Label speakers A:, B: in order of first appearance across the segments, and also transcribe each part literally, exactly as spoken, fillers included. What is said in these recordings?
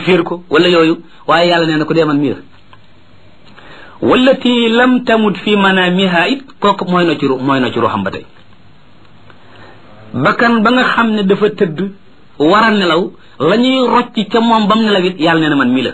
A: fiir ko wala yooyu waaye yàlla nee na ko dee man mii la wallati lam tamut fi manamiha it kooku mooy na ci ru mooy na ci ruuxam ba tey bakkan ba nga xam ne dafa tëdd war a nelaw la ñuy rocc ca moom bam nelaw it yàlla nee na man mii la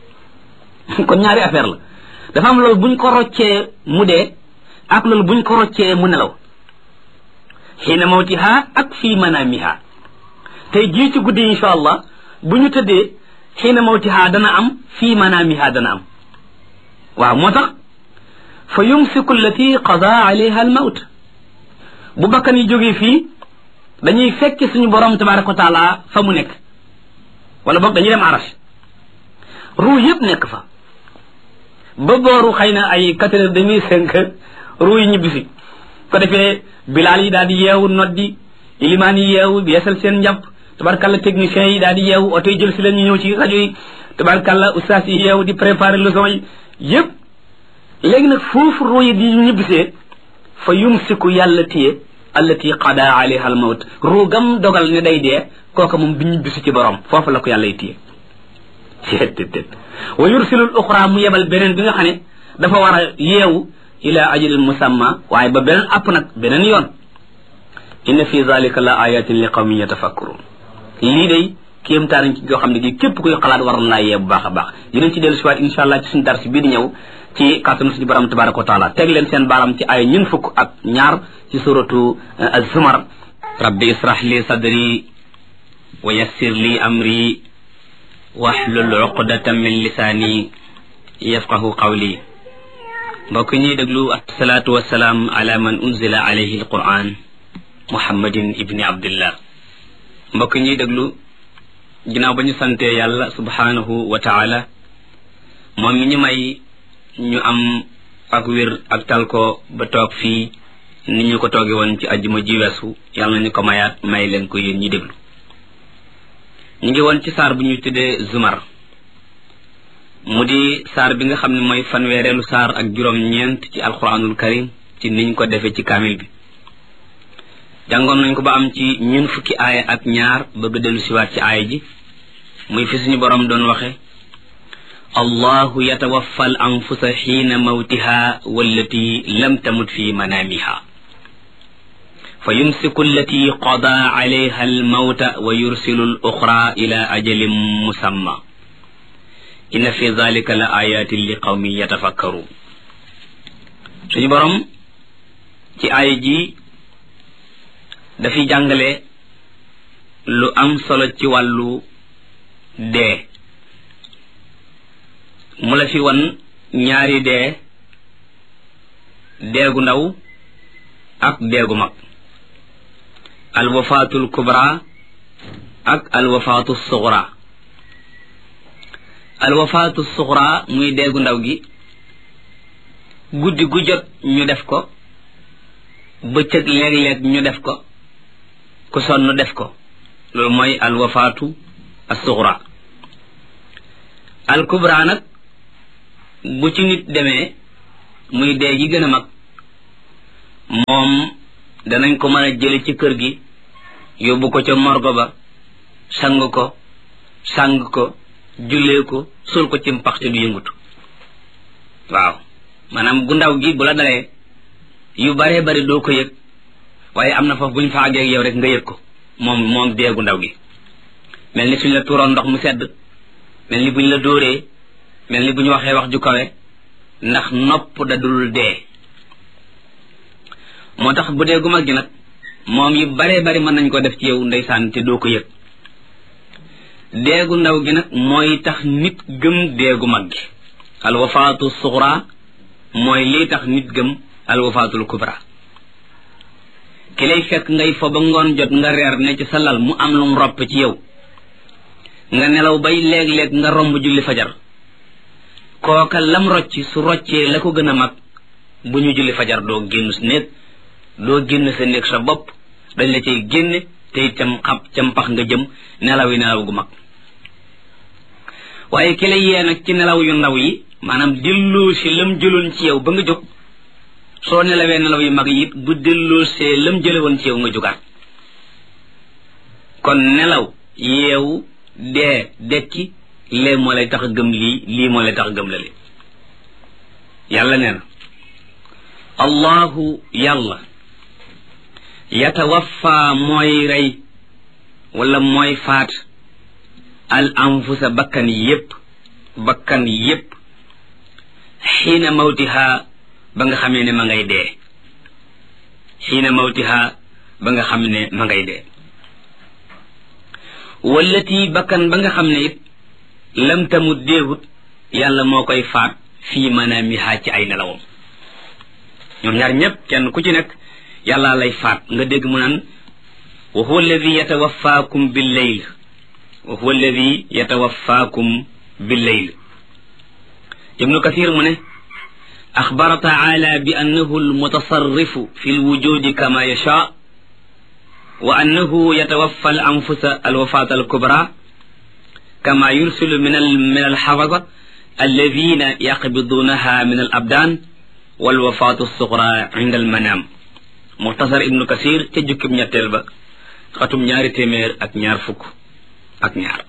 A: kon ñaari affaire la dafa am loolu buñ ko roccee mu dee ak loolu buñ ko roccee mu nelaw xiina mawtiha ak fii manamiha tey jii ci guddi insha allah bu ñu tëddee xiina mawtiha dana am fii manamiha dana am waaw moo tax fa yumsiku allati qada alayha almawt bu bakkan yi jógee fii dañuy fekk suñu borom tabaraka wa taala fa mu nekk wala boog dañuy dem arash ruu yëpp nekk fa ba booru xëy na ay quatre heures demi cinq heures ruu yi ñibbisi ko defee bilaal yi daal di yeewu noddi ilimaan yi yeewu yeesal seen njàpp tabarkalla techniciens yi daal di yeewu oto yi jël si leen ñu ñëw ci rajo yi tabarkalla ustaas yi yeewu di préparer leçon yi yëpp léegi nag foofu ruu yi di ñibbisee fa yumsiku yàlla téye allati qada alayha al mawt ruu gam dogal ne day dee kooka moom du ñibbisi ci borom foofu la ko yàlla y téye tt wa yursilu al uxra mu yebal beneen bi nga xam ne dafa war a yeewu ila ajalin musamma waaye ba beneen app nag beneen yoon inna fi zalika la ayatin li qawmin yatafakkurun lii day kéemtaan ci joo xam ne gi képp kuy xalaat war na laa yee bu baax a baax dinañ ci dellu si waat insha allah ci suñu darsi bii di ñëw ci kàttanu suñu borom tabaraka wa taala teg leen seen baaram ci ay ñun fukk ak ñaar ci suratu az-zumar rabbi israh li sadri wa yassir li amri wahlul uqdatan min lisaani yafqahu qawli mbokk ñuy déglu asalaatu wasalaam ala man unzila alayhi alquran muhammadin ibni abdillah mbokk ñuy déglu ginnaaw ba ñu santee yàlla subhanahu wa taala moom mi ñu may ñu am ak wér ak talko ba toog fii ni ñu ko tooge woon ci ajjuma ji weesu yàlla nañu ko mayaat may leen ko yéen ñi déglu ñu ngi woon ci saar bu ñuy tuddee zumar mu di saar bi nga xam ne mooy fanweereelu saar ak juróom-ñeent ci alquranul karim ci niñ ko defee ci kaamil bi jàngoon nañ ko ba am ci ñun fukki aaya ak ñaar bëgg dellu siwaat ci aaya ji muy fi suñu borom doon waxe allahu yatawaffa al anfusa xiina mawtiha wallati lam tamut fi manamiha fa yumsiku allati qada alayha al mawta wa yursilu al uxra ila ajalin musamma inna fi dhalika la ayatin li qawmin yatafakkarun suñu borom ci aaya ji dafiy jàngale lu am solo ci wàllu dee mu la fi wan ñaari dee deegu ndaw ak deegu mag alwafaatul kubra ak alwafaatu suxra alwafaatu suxra muy deegu ndaw gi guddi gu jot ñu def ko bëccëg léeg-léeg ñu def ko ku sonn def ko loolu mooy alwafaatu as-suxra al kubra nag bu ci nit demee muy dee gi gën a mag moom danañ ko mën a jële ci kër gi yóbbu ko ca morgo ba sang ko sang ko jullee ko sul ko ci mpaxte du yëngutu waaw maanaam gu ndaw gi bu la dalee yu baree bari doo ko yëg waaye am na foofu bu ñu fa àggee ak yow rek nga yëg ko moom moom dee gu ndaw gi mel ni suñ la tuuroon ndox mu sedd mel ni buñ la dóoree mel ni bu ñu waxee wax ju kawe ndax nopp da dul dee moo tax bu dee gu mag gi nag moom yu baree bari mën nañ ko def ci yow ndeysaan te doo ko yëg deegu ndaw gi nag mooy tax nit gëm deegu mag gi alwafaatu suxra mooy lii tax nit gëm alwafaatul kubra ki lay fekk ngay fo ba ngoon jot nga reer ne ci sa lal mu am lu mu ropp ci yow nga nelaw bay léeg-léeg nga romb julli fajar kooka lam rocci su roccee la ko gën a mag bu ñu julli fajar doo génn sa néeg doo génn sa néeg sa bopp dañ la cay génne te itam xam ca mpax nga jëm nelaw yi nelaw gu mag waaye ki la yee nag ci nelaw yu ndaw yi maanaam delloo si lam jëloon ci yow ba nga jóg soo nelawee nelaw yu mag yi it bu delloo see lam jële woon ci yow nga jógaat kon nelaw yeewu dee dekki lee moo lay tax a gëm lii lii moo lay tax a gëm la li yàlla nee na allahu yàlla yatawaffa mooy rey wala mooy faat al anfusa bakkan yépp bakkan yépp xiina mawtiha ba nga xamee ne ma ngay dee xiina mawtiha ba nga xam ne ma ngay dee wallati bakkan ba nga xam ne it lam tamut deewut yàlla moo koy faat fii manaamiha ci ay nelawam ñoom ñaar ñépp kenn ku ci nekk yàlla lay faat nga dégg mu naan wa huwa alladi yatawaffaakum bil layl wa huwa alladi yatawaffaakum bil layl ibnu kathir mu ne axbara taala bi annahu almutasarrifu fi lwujudi kama yasha wa annahu yatawaffa al anfusa alwafata alkubra kama yursilu min al min alxafada alladina yaqbidunaha min al abdan walwafatu alsuxra inda almanam muxtasar ibnu kasir ca jukkib ñetteel ba xatum ñaari téeméer ak ñaar fukk ak ñaar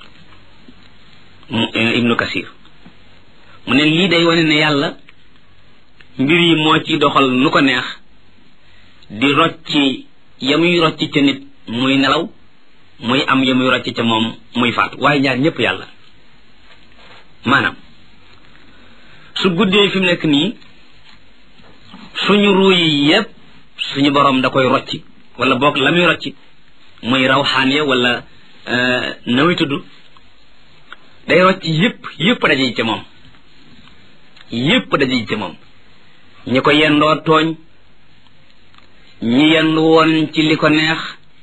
A: ibnu kasir mu ne lii day wane ne yàlla mbir yi moo ci doxal nu ko neex di rocci ya muy rocci ca nit muy nelaw muy am ya muy rocci ca moom muy faatu waaye ñaar ñëpp yàlla maanaam su guddee fi mu nekk nii suñu ruu yi yépp suñu borom da koy rocci wala boog la muy rocci muy rawxaan ya wala nawi tudd day rocci yépp yépp daje ca moom yépp daje ca moom ñi ko yendoo tooñ ñi yendu woon ci li ko neex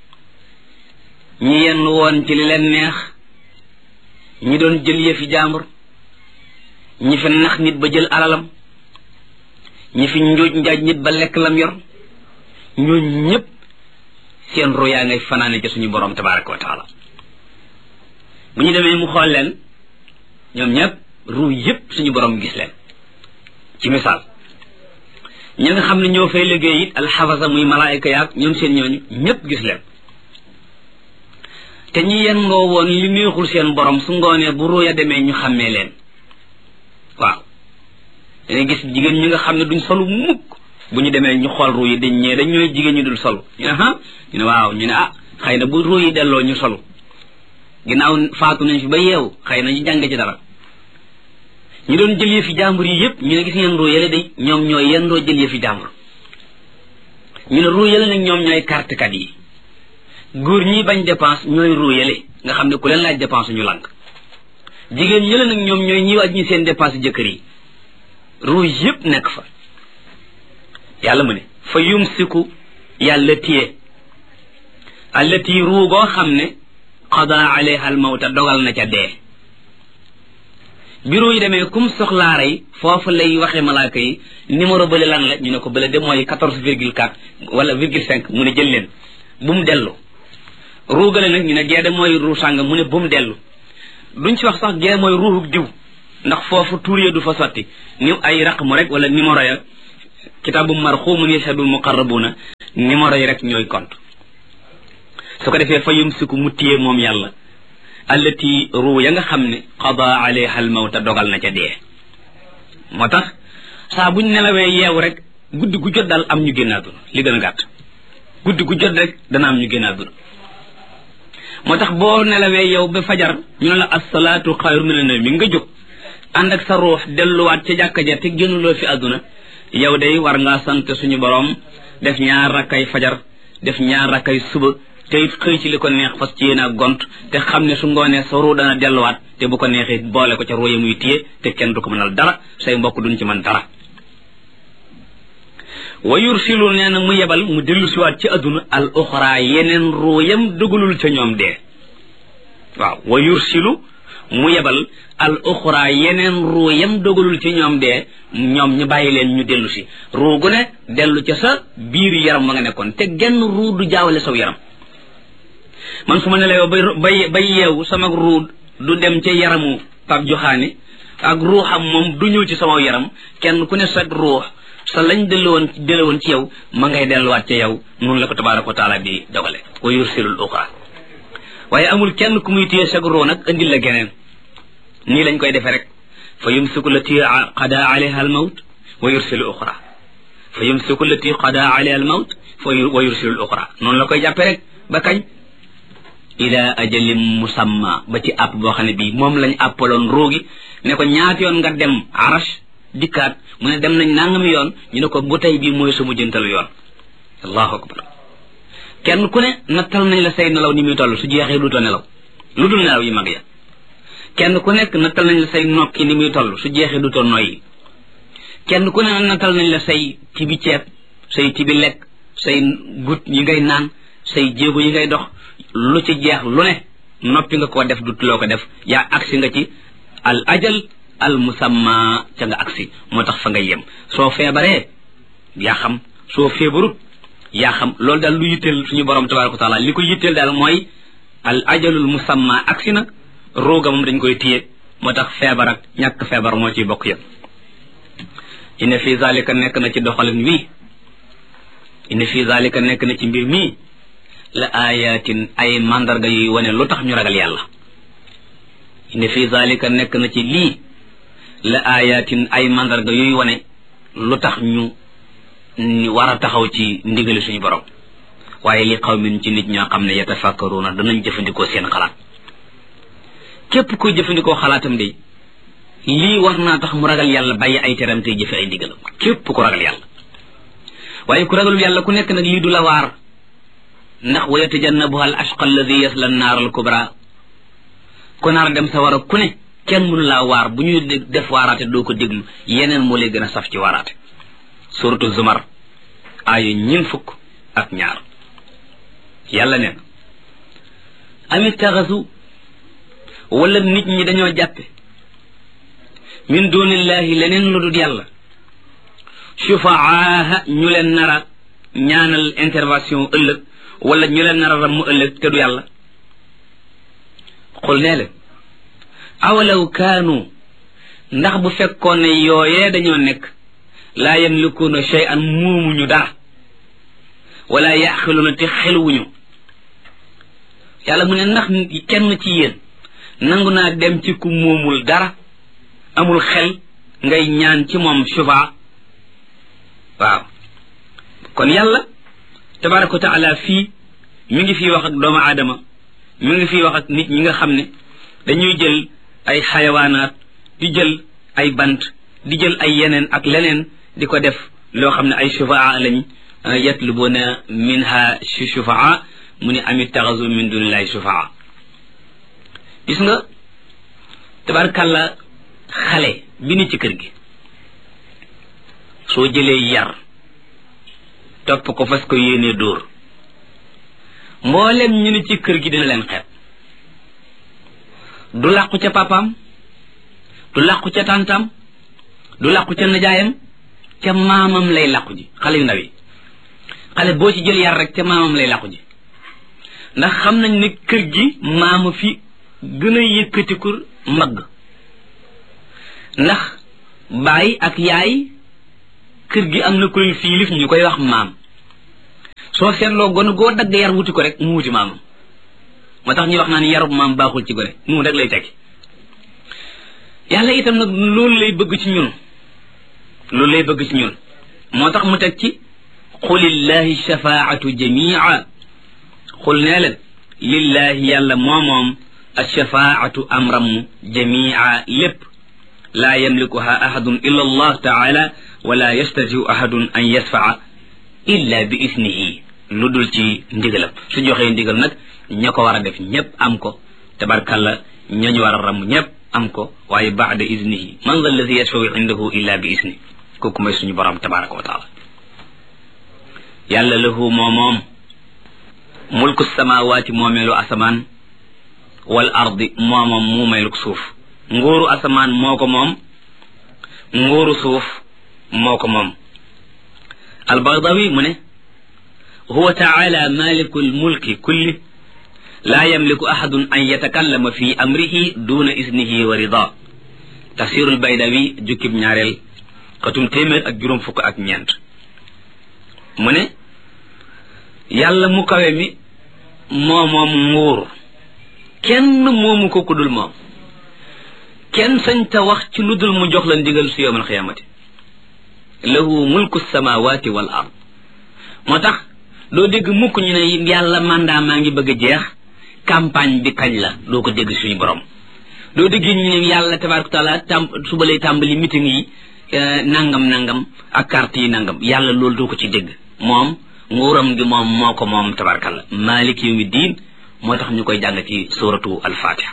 A: ñi yendu woon ci li leen neex ñi doon jël yëfi jaambur ñi fi nax nit ba jël alalam ñi fi njuuj njaaj nit ba lekk lam yor ñooñu ñépp seen ru yaa ngay fanaane ci suñu borom tabaraka wa taala bu ñu demee mu xool leen ñoom ñépp ru yépp suñu borom gis leen ci misaal ñi nga xam ne ñoo fay liggéey it alxafasa muy malaayika yaag ñoom seen ñooñu ñépp gis leen te ñi yendoo woon li neexul seen borom su ngoonee bu ruuya demee ñu xàmmee leen waaw dangay gis jigéen ñi nga xam ne duñ solu mukk bu ñu demee ñu xool ruu yi dañ ñee dañ ñooy jigéen ñu dul solu ñu ne ah ñu ne waaw ñu ne ah xëy na bu ruu yi delloo ñu solu ginnaaw faatu nañ fi ba yeewu xëy na ñu jàng ci dara ñu doon jël yëfi jàmbur yi yépp ñu ne gis ngeen ruu yële day ñoom ñooy yendoo jël yëfi jàmbur ñu ne ruu yële nag ñoom ñooy kartekat yi góor ñi bañ dépense ñooy ruu yële nga xam ne ku leen laaj dépense ñu lànk jigéen yële nag ñoom ñooy ñi waaj ñi seen dépense jëkkër yi ruu yépp nekk fa yàlla mu ne fa yumsiku yàlla téye allati ruu goo xam ne qada alayha al mawta dogal na ca dee bureau yi demee kum soxlaa rey foofu lay waxee malaaka yi numéro bële lan la ñu ne ko bële de mooy quatorze virgule quatre wala virgule cinq mu ne jël leen bu mu dellu ruugale nag ñu ne gee de mooy ruu sàngam mu ne bu mu dellu duñ ci wax sax gee mooy ruuxuk diw ndax foofu tuur ya du fa sotti ni ay raqmu rek wala numéro ya kitaabu marxumun yashhadul muqarrabuna numéro yi rek ñooy compte su ko defee fa yumsiku mu téye moom yàlla allati ruu ya nga xam ne qada alayha al mawta dogal na ca dee moo tax saa buñ nelawee yeewu rek guddi gu jot daal am ñu génn àdduna li gën a gàtt guddi gu jot rek dana am ñu génn àdduna moo tax boo nelawee yow ba fajar ñu ne la assalaatu xayru mina nawmi nga jóg ànd ak sa ruux delluwaat ca jàkka ja te génnuloo fi àdduna yow day war ngaa sant suñu borom def ñaar rakkay fajar def ñaar rakkay suba te it xëy ci li ko neex fas ci yéen a gont te xam ne su ngoonee sa ruu dana delluwaat te bu ko neexee boole ko ca ruu ya muy téye te kenn du ko mënal dara say mbokk duñ ci mën dara wa yursilu nee na mu yebal mu dellu siwaat ci àdduna al uxra yeneen ruu yam dugalul ca ñoom dee waaw wa yursilu mu yebal al uxra yeneen ruu yam dogalul ci ñoom dee ñoom ñu bàyyi leen ñu dellu si ruu gu ne dellu ca sa biir yaram ma nga nekkoon te genn ruu du jaawale saw yaram man su ma ne la yow bay bay yeewu sama ruu du dem ca yaramu Pape Joxaane ak ruuxam moom du ñëw ci sama yaram kenn ku ne sa ruux sa lañ delluwoon delluwoon ci yow ma ngay delluwaat ca yow noonu la ko tabaaraka wa taala di dogale wa yursilul uxra waaye amul kenn ku muy téye sa ruu nag andil la geneen nii lañ koy defee rek fa yumsiku lati qada alayha al mawt wa yursilu uxra fa yumsiku lati qada alayha al mawt wa yursilu al uxra noonu la koy jàppe rek ba kañ ila ajalin musamma ba ci àpp boo xam ne bii moom lañ àppaloon ruugi ne ko ñaati yoon nga dem arash dikkaat mu ne dem nañ nangami yoon ñu ne ko bu tey bii mooy sama jëntalu yoon allahu akbar kenn ku ne nattal nañ la say nelaw ni muy toll su jeexee duutoo nelaw lu dul nelaw yi mag ya kenn ku nekk nattal nañ la say nokki ni muy toll su jeexee duutoo noyyi kenn ku ne nattal nañ la say tibi ceeb say tibi lekk say gut yi ngay naan say jéego yi ngay dox lu ci jeex lu ne noppi nga koo def dutuloo ko def yaa agsi nga ci al ajal al musamma ca nga agsi moo tax fa nga yem soo feebaree yaa xam soo feebarut yaa xam loolu daal lu yitteel suñu borom tabaraka wa taala li ko yitteel daal mooy al ajalul musamma agsi na rooga moom dañ koy téye moo tax feebar ak ñàkk feebar moo ciy bokk yëpp inna fi zalika nekk na ci doxalin wii inna fi zalika nekk na ci mbir mii la ayatin ay mandarga yuy wane lu tax ñu ragal yàlla inna fi zalika nekk na ci lii la ayatin ay mandarga yuy wane lu tax ñu ñu war a taxaw ci ndigali suñu borom waaye li qawmin ci nit ñoo xam ne yatafakkaruna danañ jëfandikoo seen xalaat képp kuy jëfandikoo xalaatam de lii war naa tax mu ragal yàlla bàyyi ay teram tey jëfe ay ndigalam képp ku ragal yàlla waaye ku ragalul yàlla ku nekk nag lii du la waar ndax wa yatajannabuha al ashqa alladi yasla annaar al kubra ku naar dem sa war a ku ne kenn mënu laa waar bu ñuy def waaraate doo ko déglu yeneen moo lay gën a saf ci waaraate suratu zumar aaya ñin fukk ak ñaar yàlla neen amit taxasu wala nit ñi dañoo jàppe min dunillahi leneen lu dul yàlla shufaaha ñu leen nara ñaanal intervention ëllëg wala ñu leen nara ram mu ëllëg te du yàlla xul nee leen awalaw kaanu ndax bu fekkoon ne yooyee dañoo nekk laa yamlikuuna shay'an muumuñu dara wala yaqiluuna te xeluwuñu yàlla mu ne ndax kenn ci yéen nangu naa dem ci ku moomul dara amul xel ngay ñaan ci moom shufa waaw kon yàlla tabaraka wa taala fii mi ngi fii wax ak doomu aadama mi ngi fii wax ak nit ñi nga xam ne dañuy jël ay xayawaanaat di jël ay bant di jël ay yeneen ak leneen di ko def loo xam ne ay shufaa lañ yatlubuna minha shufaa mu ne amit taxasu min dunillahi shufaa gis nga tabarkàlla xale bi ni ci kër gi soo jëlee yar topp ko fas ko yéenee dóor mboolem ñu ni ci kër gi dina leen xeet du làqu ca papaam du làqu ca tàntaam du làqu ca najaayam ca maamam lay làqu ji xale yu ndaw yi xale boo ci jël yar rek ca maamam lay làqu ji ndax xam nañ ne kër gi maama fi gën a yëkkatiku mbagg ndax baay ak yaay kër gi am na ku leen fiilif ñu koy wax maam soo seetloo gone goo dagg yar wuti ko rek mu wuti maamam moo tax ñuy wax naan yarub maam baaxul ci gone mu rek lay tekki yàlla itam nag loolu lay bëgg ci ñun loolu lay bëgg ci ñun moo tax mu teg ci qul lillahi shafaatu jamia xul nee leen lillahi yàlla moomoom alshafaatu amram jamia lépp laa yamlikuha ahadun illa allah taala wala yastatiu ahadun an yasfaa illa bi isnihi lu dul ci ndigalam su joxee ndigal nag ña ko war a def ñépp am ko tabarkalla ñañu war a ram ñépp am ko waaye baada isnihi man dha alladi yashfau indahu illa bi isni kooku may suñu borom tabaraka wa taala yàlla lahu moo moom mulku samawaati moomeelu asamaan wal ardi moo moom muumeelu suuf nguuru asamaan moo ko moom nguuru suuf moo ko moom albagdawi mu ne huwa taala maliku lmulki kulli laa yamliku ahadun an yatakallama fi amrihi duna isnihi wa rida tafsirul baydawi jukkib ñaareel xatum téeméer ak juróom fukk ak ñeent mu ne yàlla mu kawe mi moo moom nguur kenn moomu ko ku dul moom kenn sañ ta wax ci lu dul mu jox la ndigal su yawmal xiyaamati lahu mulku samawati wal ard moo tax doo dégg mukk ñu ne yàlla mandat maa ngi bëgg a jeex campagne bi kañ la doo ko dégg suñu borom doo dégg ñu ne yàlla tabaraka taala tam suba lay tàmbali meeting yi nangam nangam ak carte yi nangam yàlla loolu doo ko ci dégg moom nguuram gi moom moo ko moom tabarakalla malik yawmi diin moo tax ñu koy jàng ci suratu alfatiha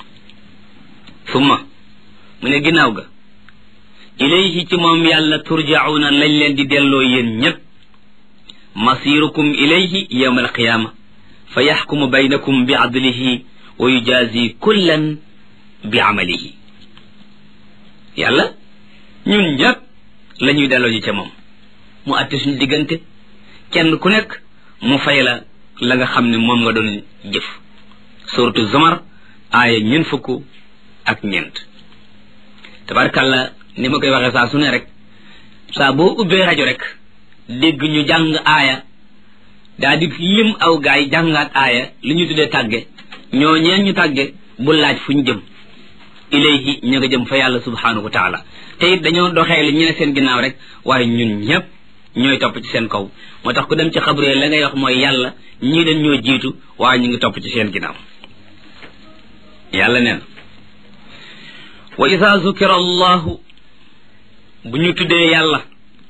A: summa mu ne ginnaaw ga ilayhi ci moom yàlla turjauna lañ leen di delloo yéen ñépp masirukum ilayhi yawma alqiyama fa yaxkumu baynakum bi adlihi wa yujazi kullan bi amalihi yàlla ñun ñépp la ñuy delloo ji ca moom mu àtte suñu diggante kenn ku nekk mu fay la la nga xam ne moom nga doon jëf suratu zumar aaya ñeent fukk ak ñeent tabarkàlla ni ma koy waxee saa su ne rek saa boo ubbee rajo rek dégg ñu jàng aaya daa di lim aw gaay jàngaat aaya li ñu tuddee tàgge ñoo ñeen ñu tàgge bu laaj fu ñu jëm ilayhi ña nga jëm fa yàlla subhanahu wa taala te it dañoo doxee li ñu ne seen ginnaaw rek waaye ñun ñépp ñooy topp ci seen kaw moo tax ku dem ci xabree la ngay wax mooy yàlla ñii dañ ñoo jiitu waaye ñu ngi topp ci seen ginnaaw yàlla neen wa ida zukira allahu bu ñu tuddee yàlla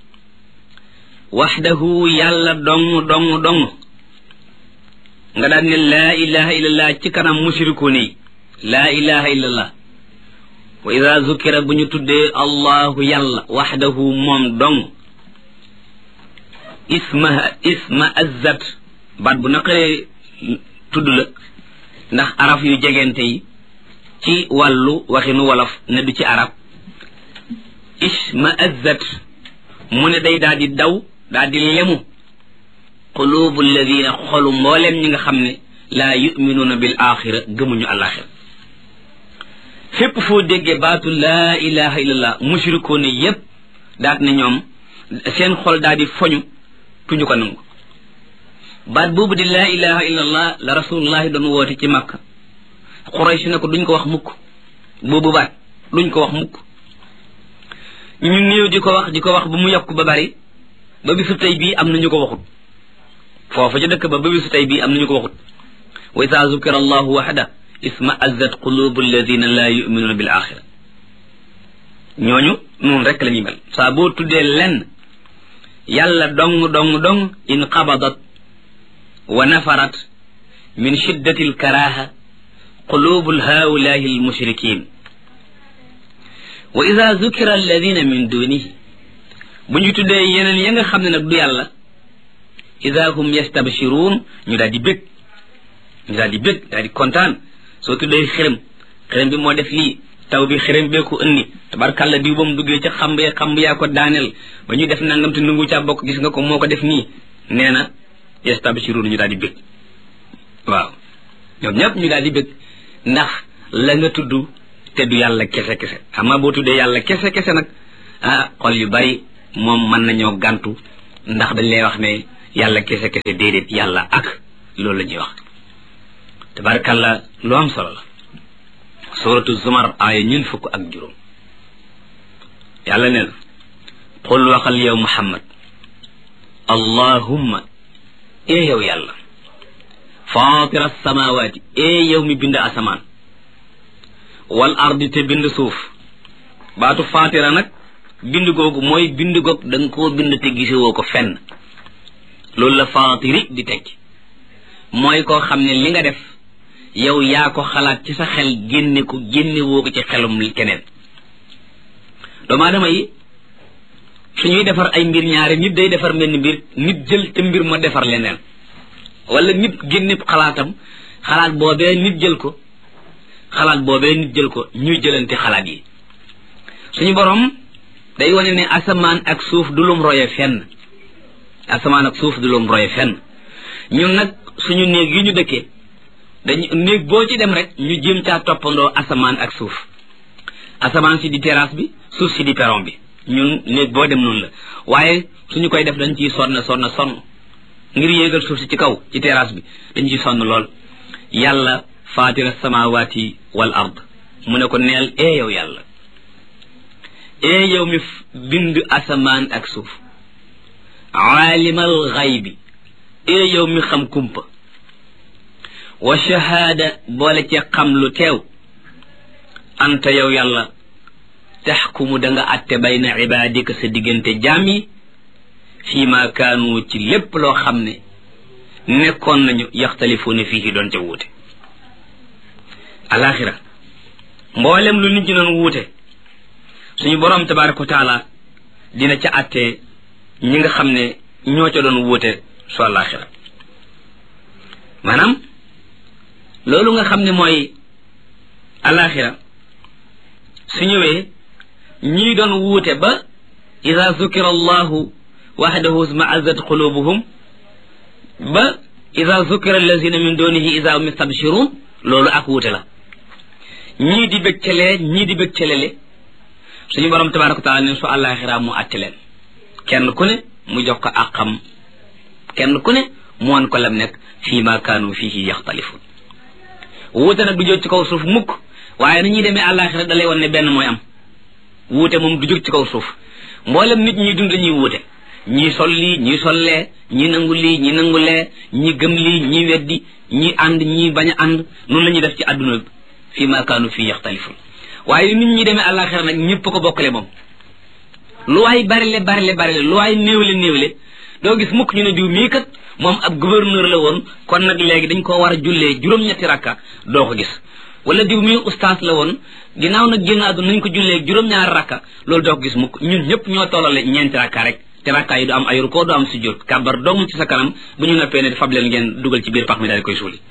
A: waxdahu yàlla dong dong dong nga daan ne laa ilaha illallah ci kanam mushrikuun yi laa ilaha illallah wa ida zukira bu ñu tuddee allahu yàlla waxdahu moom dong isma isma azzat baat bu naqaree tudd la ndax araf yu jegente yi ci wàllu waxinu wolof ne du ci arab isma azzat mu ne day daal di daw daal di lemu qulubu alladina xolu mbooleem ñi nga xam ne laa yuminuuna bil axira gëmuñu alaxira fépp foo déggee baatu laa ilaha illallah mushrikoon yépp daat ne ñoom seen xol daal di foñu tuñu ko nangu baat boobu di laa ilaha illallah la rasulullahi doon woote ci makka Quraysh ne ko duñ ko wax mukk boobu baat duñ ko wax mukk ñu néew di ko wax di ko wax ba mu yokk ba bari ba bisu tey bii am nañu ko waxut foofu ca dëkk ba ba bisu tey bii am nañu ko waxut wa iza zukira allahu waxda isma azzat qulubu alladina la yuminuuna bil axira ñooñu noonu rek la ñuy mel saa boo tuddee lenn yàlla dong dong dong in qabadat wa nafarat min shiddati alkaraha qulubu haulahi almushrikin wa ida zukira alladina min dunihi bu ñu tuddee yeneen ya nga xam ne nag du yàlla ida hum yastabshiruun ñu daal di bég ñu daal di bég daal di kontaan soo tuddee xërëm xërëm bi moo def lii taw bi xërëm bee ko indi tabarkàlla diw ba mu duggee ca xamb ya xamb yaa ko daaneel ba ñuy def nangam te nungu caa bokk gis nga ko moo ko def nii nee na yastabshiruun ñu daal di bég waaw ñoom ñëpp ñu daal di bég ndax la nga tudd te du yàlla kese kese xam nga boo tuddee yàlla kese kese nag ah xol yu bari moom mën nañoo gàntu ndax dañ lay wax ne yàlla kese kese déedéet yàlla ak loolu la ñuy wax tabarkàlla lu am solo la suratu zumar aaya ñun fukk ak juróom yàlla nee na qul waxal yow muhammad allahumma ee yow yàlla faatira alsamawati ee yow mi bind asamaan wal ardi te bind suuf baatu faatira nag bind googu mooy bind goog da nga koo bind te gisewoo ko fenn loolu la faatiri di tekki mooy koo xam ne li nga def yow yaa ko xalaat ci sa xel génne ko génne woo ko ci xelum keneen doomu aadama yi suñuy defar ay mbir ñaare nit day defar mbenn mbir nit jël te mbir ma defar leneen wala nit génne xalaatam xalaat boobee nit jël ko xalaat boobee nit jël ko ñuy jëlante xalaat yi suñu borom day wane ne asamaan ak suuf du lum roye fenn asamaan ak suuf du lum roye fenn ñun nag suñu néeg yi ñu dëkkee dañu néeg boo ci dem rek ñu jéem caa toppandoo asamaan ak suuf asamaan si di terrasse bi suuf si di perron bi ñun néeg boo dem noonu la waaye suñu koy def dañ ciy sonn sonn sonn ngir yéegal suuf si ci kaw ci terrasse bi dañ ciy sonn lool yàlla faatira samawati wal ard mu ne ko neel ee yow yàlla ee yow mi bind asamaan ak suuf aalimal xaybi ee yow mi xam kumpa wa shahaada boole ci xam lu teew anta yow yàlla taxkumu da nga atte bayna ibaadika sa diggante jaam yi fii ma kaanu ci lépp loo xam ne nekkoon nañu yaxtalifuuna fii doon ca wuute alaxira mboolem lu nit ñi doon wuute suñu boroom tabaraka wa taala dina ca atte ñi nga xam ne ñoo ca doon wuute su alaxira maanaam loolu nga xam ne mooy alaxira su ñëwee ñii doon wuute ba ida zukira allahu waxdahu isma'azzat qulubuhum ba ida zukira allazina min dunihi ida hum yastabshirun loolu ak wuute la ñii di bëgcalee ñii di bëgcalele suñu borom tabaraka wa taala ne su alaxira mu àtte leen kenn ku ne mu jox ko àqam kenn ku ne mu wan ko lam nekk fii ma kaanu fihi yaxtalifun wuute nag du jóg ci kaw suuf mukk waaye ni ñuy demee àllaaxira da lay wan ne benn mooy am wuute moom du jóg ci kaw suuf mboolem nit ñi dund dañuy wuute ñii sol lii ñii sollee ñii nangu lii ñii nangu lee ñii gëm lii ñii weddi ñii ànd ñii bañ a ànd noonu la ñuy def ci àdduna bi fii ma kaanu fii yaxtalifun waaye nit ñi demee àllaaxira nag ñëpp ko bokkale moom lu waay barile barile barile lu waay néewle néewle doo gis mukk ñu ne diw mii kat moom ab gouverneur la woon kon nag léegi dañ koo war a jullee juróom-ñetti rakka doo ko gis wala diw mii ustaas la woon ginnaaw nag génn àdduna nañ ko jullee juróom-ñaari rakka loolu doo ko gis mukk ñun ñëpp ñoo tollale ñeenti rakka rek te rakka yi du am ay rukkoo du am sujjóot kàbbar doomu ci sa kanam bu ñu noppee ne fab leen ngeen dugal ci biir pax mi daal di koy suuli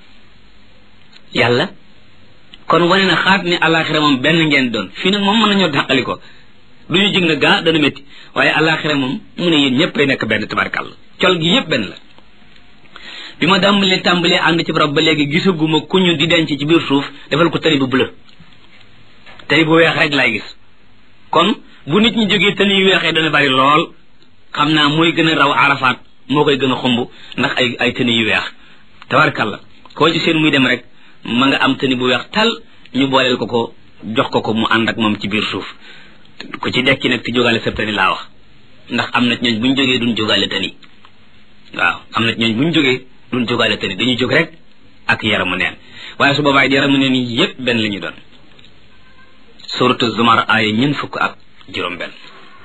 A: yàlla kon wane na xaat ne alaxira moom benn ngeen doon fii nag moom mën nañoo dàqali ko du ñu jig na gaa dana métti waaye alaxira moom mu ne yéen ñëpp ay nekk benn tabarkàlla col gi yëpp benn la bi ma dàmbalee tàmbalee ànd ci barab ba léegi gisaguma ku ñu di denc ci biir suuf defal ko tëri bu bleu tëri bu weex rek laay gis kon bu nit ñi jógee tëni yu weexee dana bari lool xam naa mooy gën a raw arafaat moo koy gën a xumb ndax ay ay tëni yu weex tabarkàlla koo ci seen muy dem rek ma nga am tëni bu weex tal ñu booleel ko ko jox ko ko mu ànd ak moom ci biir suuf ku ci dekki nag ti jógaale sa tëni laa wax ndax am na ñooñ bu ñu jógee duñ jógaale tëni waaw am na ñooñ bu ñu jógee duñ jógaale tëni dañuy jóg rek ak yaramu neen waaye su boobaay yaramu neen yi yépp benn la ñu doon suratu zumar aaya ñeent fukk ak juróom benn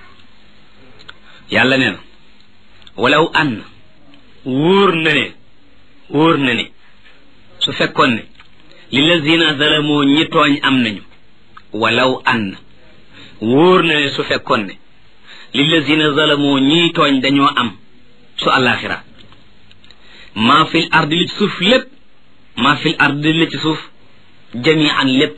A: yàlla nee na walaw an wóor na ne wóor na ne su fekkoon ne lillazina zalamoo ñi tooñ am nañu walaw an wóor na ne su fekkoon ne lillazina zalamoo ñi tooñ dañoo am su àllaaxira maa fil ardi li ci suuf lépp maa fil ardi li ci suuf jamian lépp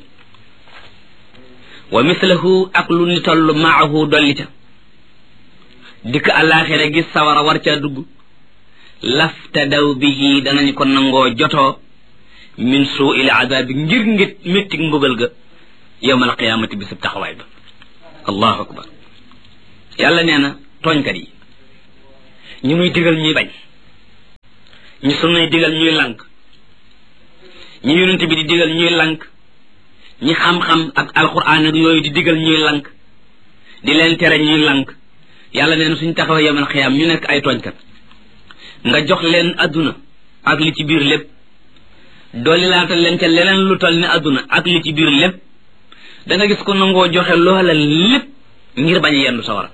A: wa mislahu ak lu ni toll maahu dolli ca dikk àllaaxira gis sawara war caa dugg laftadaw bihi danañ ko nangoo jotoo min suu il azaabi ngir ngit méttig mbugal ga yowmal qiyaamati bisub taxawaay ba allahu akbar yàlla nee na tooñkat yi ñu muy digal ñuy bañ ñu sunnay digal ñuy lank ñu yonent bi di digal ñuy lank ñi xam-xam ak alquran ak yooyu di digal ñuy lank di leen tere ñuy lank yàlla nee na suñ taxawee yowmal qiyaam ñu nekk ay tooñkat nga jox leen adduna ak li ci biir lépp dooli laatal leen ca leneen lu toll ne adduna ak li ci biir lépp da nga gis ko nangoo joxe loola lépp ngir bañ a yendu sawara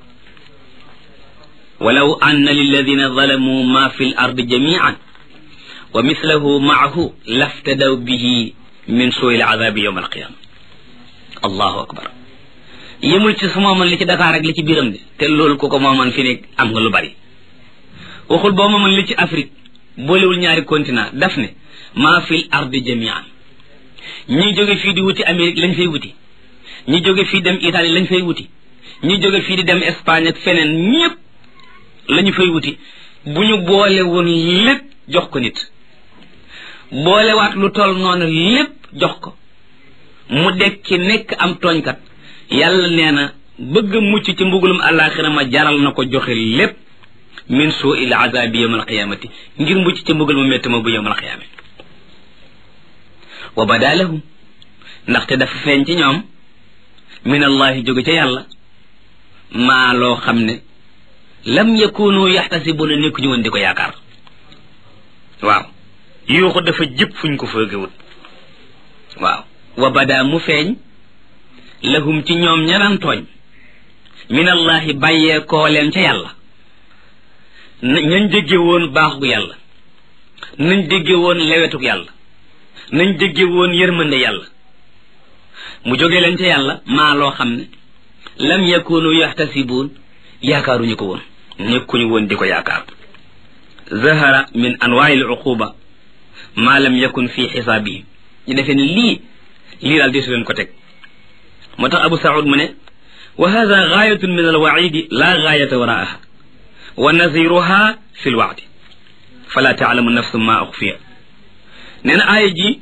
A: walaw anna lilladina zalamu ma fi l ardi jamian wa mislahu maahu laftadaw bihi min suu il azabi yowma alqiyama allahu akbar yemul ci su mooman li ci Dakar ak li ci biiram de te loolu ku ko mooman fi ne am nga lu bari waxul boo mooman li ci Afrique boolewul ñaari continent daf ne maa fil ardi jamian ñi jóge fii di wuti Amérique lañ fay wuti ñi jóge fii dem Italie lañ fay wuti ñi jóge fii di dem Espagne ak feneen ñépp lañu fay wuti bu ñu boole woon lépp jox ko nit boolewaat lu toll noonu lépp jox ko mu dekki nekk am tooñkat yàlla nee na bëgg mucc ci mbugulum àllaaxira ma jaral na ko joxe lépp min suu il azabi yawm alqiyamati ngir mucc ci mbugal mu métti ma bu yawm alqiyamati wa bada lahum ndaxte dafa feeñ ci ñoom min allahi jóge ca yàlla maa loo xam ne lam yakunu yaxtasibuna nekku ñu woon di ko yaakaar waaw yuuxu dafa jëpp fuñ ko foogewut waaw wa bada mu feeñ lahum ci ñoom ñaran tooñ min allahi bàyyee koo leen ca yàlla nañ dégge woon baax gu yàlla nañ dégge woon lewetuk yàlla nañ dégge woon yërmande yàlla mu jóge leen ca yàlla maa loo xam ne lam yakunu yaxtasibuun yaakaaruñu ko woon nekkuñu woon di ko yaakaar zahara min anwaai al uquba maa lam yakun fi xisaabihi ñu defee ne lii lii daal desu leen ko teg moo tax abu saud mu ne wa hada gaayatun min alwaidi la gaayata waraaha wa naziruha fi lwaadi fala taalamu nafsu ma uxfiya nee na aaya ji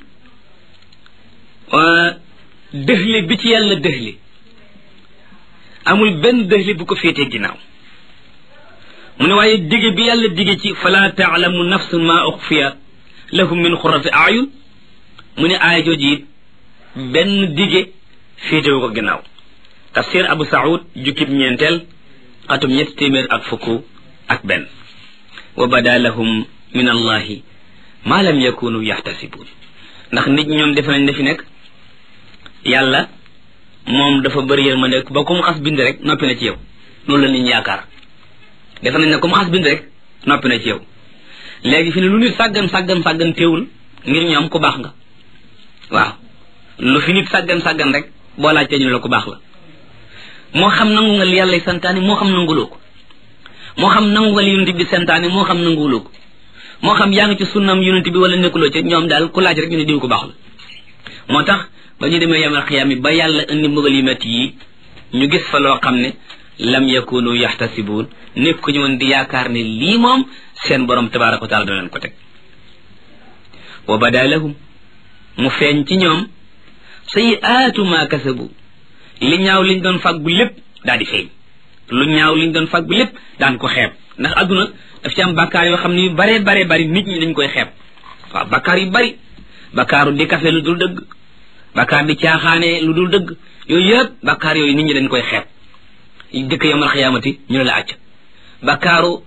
A: dëxli bi ci yàlla dëxli amul benn dëxli bu ko féetee ginnaaw mu ne waaye dige bi yàlla dige ci fala taalamu nafsu ma uxfiya lahum min xurati ayun mu ne aaya jooji it benn dige féetewu ko ginnaaw tafsir abu saud jukkib ñeenteel atum ñetti téeméer ak fukk ak benn wa bada lahum min allahi ma lam yakunu yaxtasibuun ndax nit ñoom defe nañ ne fi nekk yàlla moom dafa bëri yërmande ba ku mu xas bind rek noppi na ci yow loolu la nit ñi yaakaar defe nañ ne ku mu xas bind rek noppi na ci yow léegi fi ne lu nit sàggan sàggan sàggan teewul ngir ñoom ku baax nga waaw lu fi nit sàggan sàggan rek boo laajtee ñu la ku baax la moo xam nangu nga li yàlla santaane moo xam nanguloo ko moo xam nangu nga li yonent bi santaane moo xam nanguloo ko moo xam yaa ngi ci sunnam yonent bi wala nekkuloo ci ñoom daal ku laaj rek ñu ne diw ku baax la moo tax ba ñu demee yamal xiyaam yi ba yàlla indi mbugal yu metti yi ñu gis fa loo xam ne lam yakunu yaxtasibuun nekk ñu woon di yaakaar ne lii moom seen borom tabaraka wa taala dana leen ko teg wa bada lahum mu feeñ ci ñoom sayiaatu ma kasabu li ñaaw liñ doon fàggu lépp daal di feeñ lu ñaaw liñ doon fàggu lépp daan ko xeeb ndax adduna daf ci am bakkaar yoo xam ne yu bare bare bari nit ñi dañ koy xeeb waaw bakkaar yu bari bakkaaru di kafe lu dul dëgg bakkaar di caaxaane lu dul dëgg yooyu yëpp bakkaar yooyu nit ñi dañ koy xeeb dëkk yawmal xiyaamati ñu ne la acc bakkaaru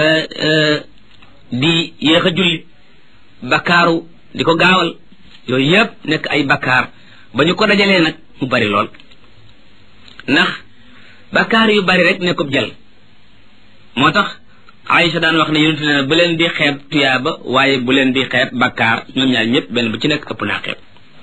A: di yéex a julli bakkaaru di ko gaawal yooyu yëpp nekk ay bakkaar ba ñu ko dajalee nag mu bari lool ndax bakkaar yu bari rek nekkub jël moo tax Aïcha daan wax ne yonent ne bu leen di xeeb tuyaaba waaye bu leen di xeeb bakkaar ñoom ñaar ñëpp benn bu ci nekk ëpp naa xeeb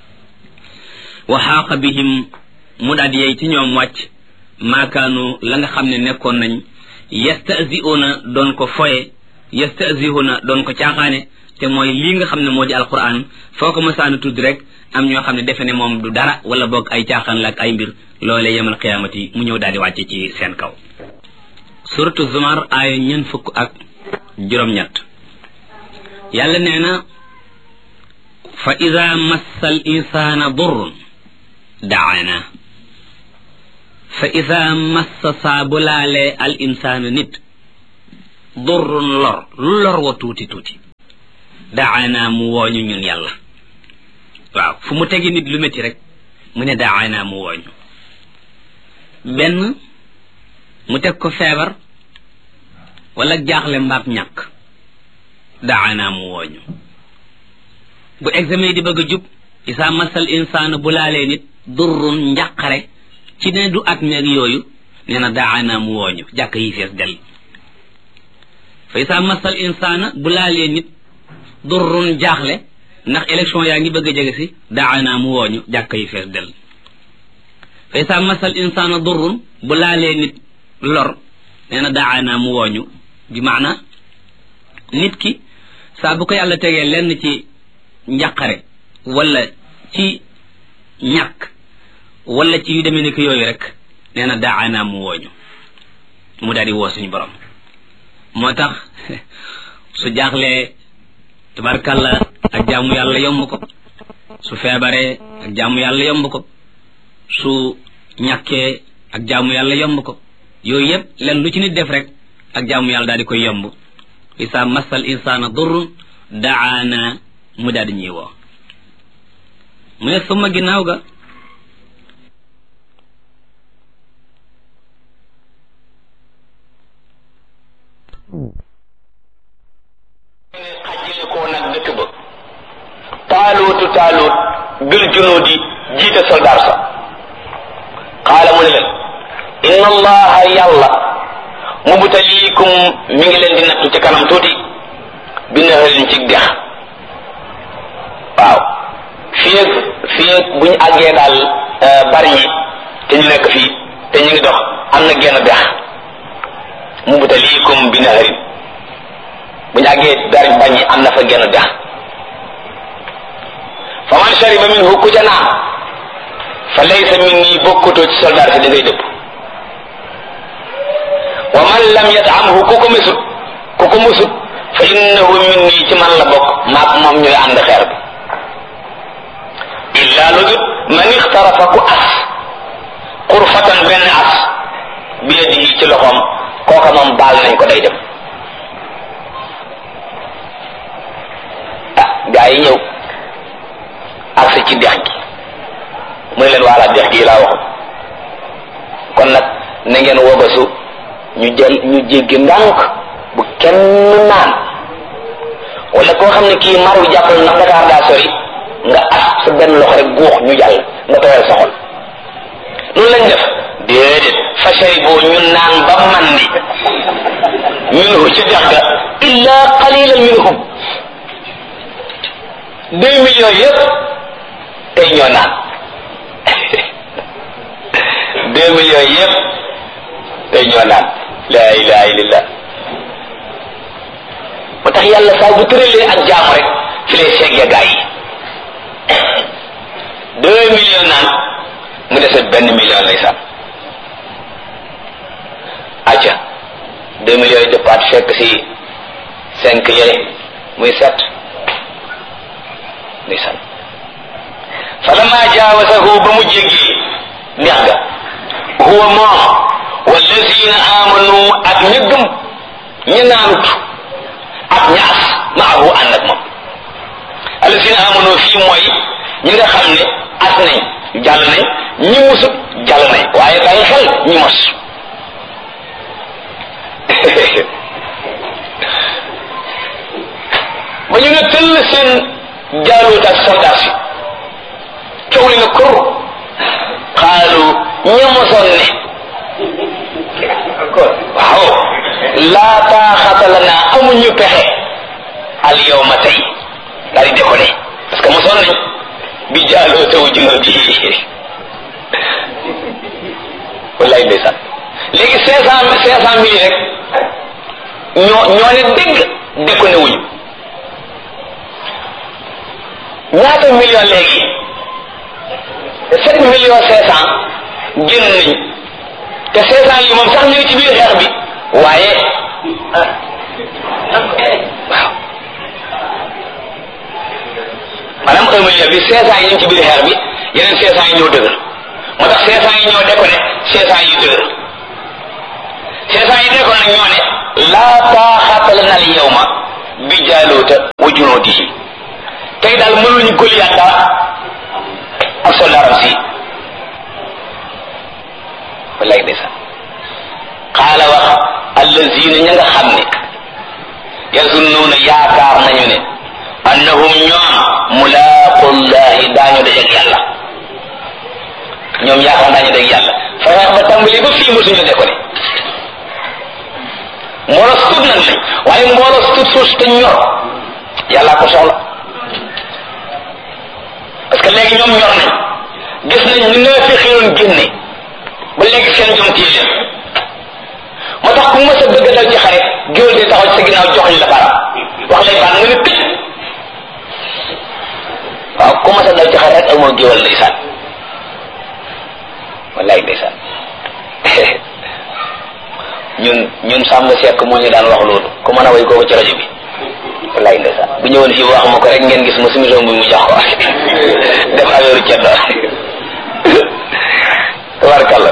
A: wa xaaqa bihim mu daal di yey ci ñoom wàcc maakaanu la nga xam ne nekkoon nañ yastahzi'una doon ko foye yastahzi'una doon ko caaxaane te mooy lii nga xam ne moo di alquran foo ko masaana tudd rek am ñoo xam ne defe ne moom du dara wala boog ay caaxaan la ak ay mbir loolee yemal xiyaamati mu ñëw daal di wàcce ci seen kaw suratu zumar aaya ñeent fukk ak juróom-ñett yàlla nee na fa ida massa al insana durrun daana fa ida massa saa bu laalee al insaana nit durrun lor lu lor wa tuuti tuuti daana mu wooñu ñun yàlla waaw fu mu tegi nit lu métti rek mu ne daana mu wooñu benn mu teg ko feebar wala jaaxle mbaab ñàkk daana mu wooñu bu examen di bëgg a jub isa masal insaana bu laalee nit durrun njàqare ci ne du at meeg yooyu nee na daana mu wooñu jàkk yi fees del fa isa masal insaana bu laalee nit durrun jaaxle ndax élection yaa ngi bëgg a jege si daana mu wooñu jàkk yi fees del fa isa masal insaana durrun bu laalee nit lor nee na daana mu wooñu bi maana nit ki saa bu ko yàlla tegee lenn ci njàqare wala ci ñàkk wala ci yu demee ni ko yooyu rek nee na daana mu wooñu mu daal di woo suñu borom moo tax su jaaxlee tabarkalla ak jaamu yàlla yomb ko su feebaree ak jaamu yàlla yomb ko su ñàkkee ak jaamu yàlla yomb ko yooyu yëpp len lu ci nit def rek ak jaamu yàlla daal di koy yomb isa massal insana durrun daana mu daal di ñuy woo mu ne suma ginnaaw ga
B: taalut bil junudi jiite soldaar sa qaala mu ne leen inna allaha yàlla mubtaliikum mi ngi leen di nattu ci kanam tuuti bi naharin ci dex waaw fii ak fii ak bu ñu àggee daal bari ñi te ñu nekk fii te ñu ngi dox am na genn dex mubtaliikum bi naharin bu ñu àggee bari bañ ñi am na fa genn dex fa man shariba minhu ku ca naan fa laysa minni bokkutoo ci soldaar si da ngay dëpp wa man lam yat'amhu ku ko mesut ku ko musut fa innahu minni ci man la bokk maak moom ñooy ànd xeer bi illa lu dut man ixtarafa ku as xurfatan benn as bi yadihi ci loxoom kooka moom baal nañ ko day dem ah gaa yi ñëw agsi ci dex gi mu ne leen waala dex gi laa waxoon kon nag na ngeen wobasu ñu jël ñu jéggi ndànk bu kenn naan wala koo xam ne kii mar wi jàppal ndax Dakar daa sori nga as sa benn loxo rek guux ñu jàll nga tooyal sa xol loolu lañ def déedéet fa sharibu ñu naan ba mandi minhu ci dex ga illa qalilan minhum deux millions yëpp tey ñoo naan deux millions yëpp tey ñoo naan la ilaha illallah moo tax yàlla saa bu tëralee ak jaamu rek fi lay segge gaa yi deux millions naan mu dese benn million lay sàmm acca deux millions yi dëppaat fekk si cinq yële muy sept muy sàmm falamma jaawasahu ba mu jéggee neex ga huwa moom wallazina amanu ak ña gëm ña naanut ak ñaas maahu ànd ak moom allazina amanu fii mooy ñi nga xam ne as nañ jàll nañ ñi musut jàll nañ waaye bàyyi xel ñi mos ba ñu ne tëll seen jaaluut ak soldat si coow li na kur xaalu ñamosoon ne waaw laa taaxata lana amuñu pexe al yawma tey daal di déconné parce que mosoon nañ bi jaaloo taw junoo bi wallaay ndeysaan léegi cinq cent cinq cent mille rek ñoo ñoo ne dégg déconné wuñu ñaata million léegi sept millions cinq cent génn nañ te cinq cent yi moom sax ñu ngi ci biir xeex bi waaye waaw maanaam un million bi cinq cent yi ñu ngi ci biir xeex bi yeneen cinq cent yi ñoo dëgër moo tax cinq cent yi ñoo déconné cinq cent yi dëgër cinq cent yi déconné nag ñoo ne laa taaxata lana al yawma bi jaaluuta wa junuudihi tey daal mënuñu Goliath dara ak soldaaram si wallaay ndeysaan xaala wax allazina ña nga xam ne yazunnuuna yaakaar nañu ne annahum ñoom mulaaqullahi daañu dajeeg yàlla ñoom yaakaar daañu dajeeg yàlla fexe ba tàmbali ba fii mosuñu de ko ne mbooloo su tut nag lañ waaye mbooloo su tut suus te ñor yàllaa ko soxla parce que léegi ñoom ñor nañ gis nañ ñu nga fi xiroon génne ba léegi seen jom téye leen moo tax ku mës a bëgg a dal ci xare géwél di taxaw ci sa ginnaaw joxuñ la baram wax lay baan nga ne tëj waaw ku mës a dal ci xare rek amoo géwél ndeysaan wallaay ndeysaan ñun ñun sàmm sekk moo ñu daan wax loolu ku mën a way kooku ci rajo bi wallaay ndeysaan bu ñëwoon fii wax ma ko rek ngeen gis ma sumison bi mu jox ko def affaire ceddo tabarkalla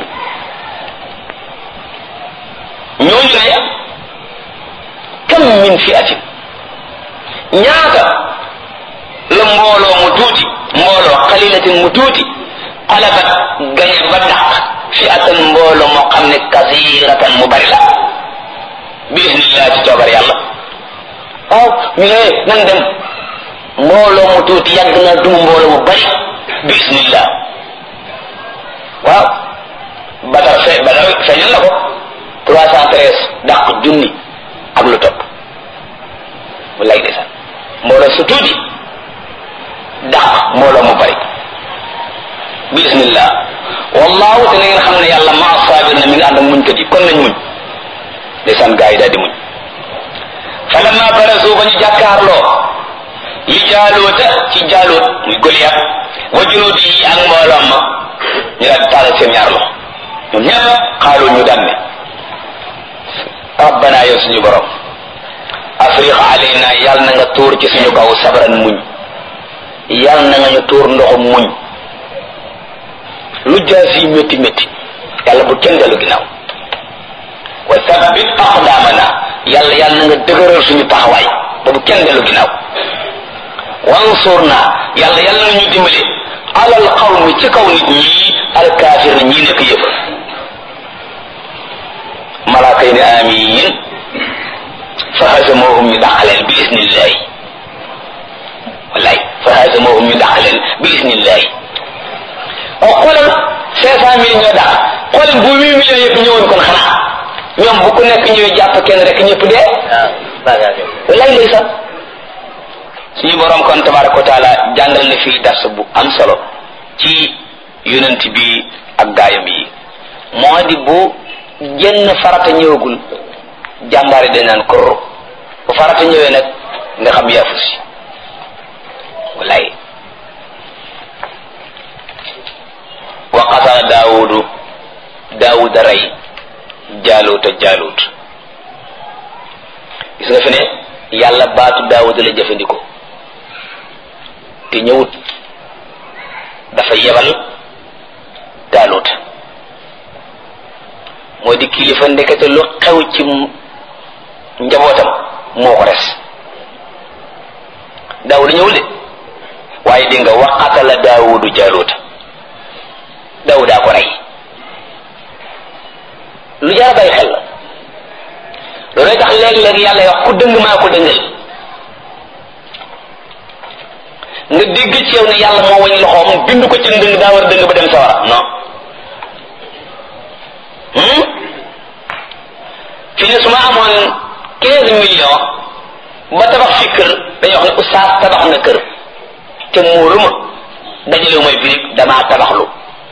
B: ñooñu ne kam min fi'atin ñaata la mbooloo mu tuuti mbooloo xalilatin mu tuuti xalabat gañe ba dàq fi'atan mbooloo moo xam ne kasiratan mu bari la bi isnillah ci coobar yàlla waaw ñu ne nan dem mbooloo mu tuuti yàgg na duma mbooloo mu bari bismillah waaw Badar fe Badar feeñal na ko trois cent treize dàq junni ak lu topp mu lay desal mbooloo su tuuti dàq mbooloo mu bari bismillah wallahu te na ngeen xam ne yàlla maa saabir na mi ngi ànd ak muñ kat yi kon nañ muñ ndeysaan gaa yi daal di muñ falamma barazu ba ñu jàkkaarloo li jaaluuta ci jaaluut muy Goliath wa junuudi yi ak mbooloom ma ñu daal di taalal seen ñaar loxo ñoom ñëpp xaalu ñu daan ne rabbana yow suñu borom afriq alayna yàlla na nga tuur ci suñu kaw sabran muñ yàlla na nga ñu tuur ndoxum muñ lu jaas yi métti métti yàlla bu kenn dellu ginnaaw wa sabbit aqdamana yàlla yàlla na nga dëgëral suñu taxawaay ba bu kenn dellu ginnaaw wansurna yàlla yàlla na ñu dimbali alal qawmi ci kaw nit ñi alkaafir na ñii nekk yëpp malaaka yi ne amiin fa hazamohum ñu dàqaleen bi isnillahi wallaay fa hazamohum ñu dàqaleen bi isnillahi oo xoolal cinq cent mille ñoo dàq xoolal bu huit millions yëpp ñëwoon kon xanaa ñoom bu ku nekk ñëwee jàpp kenn rek ñëpp dee wallaay lay sax suñu borom kon tabaraka wa taala jàngal na fii dars bu am solo ci yonent bi ak gaayam yi moo di bu jenn farata ñëwagul jàmbaari dañ naan korro bu farata ñëwee nag nga xam yaafu si wallaay wa qatala daawudu daawuda rey jaaluuta jaaluut gis nga fi ne yàlla baatu daawuda la jëfandikoo te ñëwut dafa yebal jaaluut moo di kilifa ndekete lu xew ci njabootam moo ko res daawuda ñëwul de waaye di nga wa qatala daawudu jaaluuta daawudaa ko rey lu jar a bàyyi xel la loolay tax léeg-léeg yàlla wax ku dëng maa ko dëngal nga dégg ci yow ne yàlla moo wañ loxoom bind ko ci ndëng daa war a dëng ba dem sawara non fi ne su ma amoon quinze millions ba tabax fi kër dañuy wax ne oustaz tabax na kër te muuruma dajalewu may birig damaa tabaxlu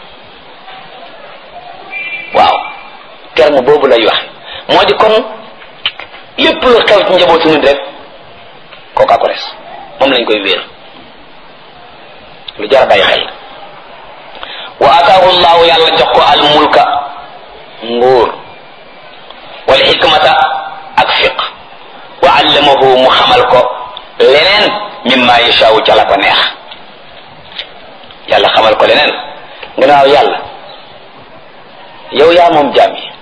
B: waaw terme boobu lay wax moo di kon lépp lu xew ci njabootu nit rek kooka ko res moom lañ koy wéer lu jar bàyyi xel wa ataahu llahu yàlla jox ko al mulka nguur wal xikmata ak fiq wa allamahu mu xamal ko leneen mimma yashaawu ca la ko neex yàlla xamal ko leneen nga naaw yàlla yow yaa moom jaam yi